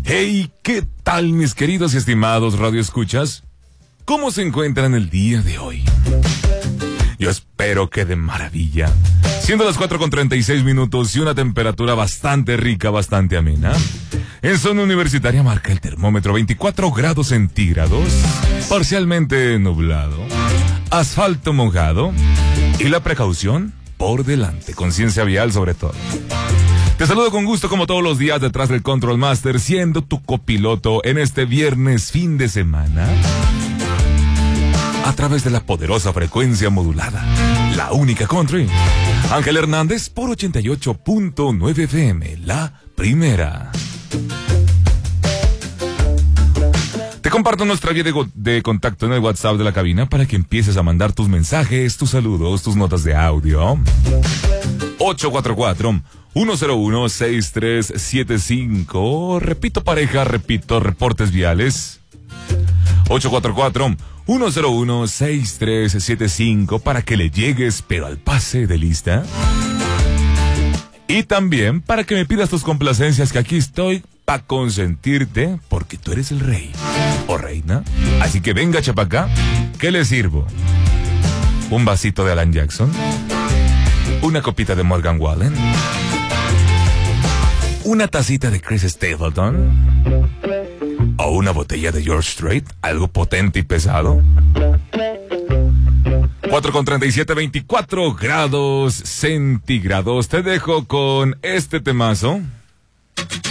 Hey, ¿qué tal mis queridos y estimados radioescuchas? ¿Cómo se encuentran el día de hoy? Yo espero que de maravilla. Siendo las 4:36 y una temperatura bastante rica, bastante amena. En zona universitaria marca el termómetro 24 grados centígrados, parcialmente nublado, asfalto mojado y la precaución por delante, conciencia vial sobre todo. Te saludo con gusto como todos los días detrás del Control Master, siendo tu copiloto en este viernes fin de semana, a través de la poderosa frecuencia modulada, la única country. Ángel Hernández por 88.9 FM, la primera. Te comparto nuestra vía de contacto en el WhatsApp de la cabina para que empieces a mandar tus mensajes, tus saludos, tus notas de audio. 844-101-6375. Repito pareja, repito reportes viales. 844-101-6375 para que le llegues pero al pase de lista. Y también para que me pidas tus complacencias, que aquí estoy para consentirte, porque tú eres el rey o reina. Así que venga chapacá, ¿qué le sirvo? ¿Un vasito de Alan Jackson? ¿Una copita de Morgan Wallen? ¿Una tacita de Chris Stapleton? ¿O una botella de George Strait? ¿Algo potente y pesado? 4:37, 24 grados centígrados. Te dejo con este temazo.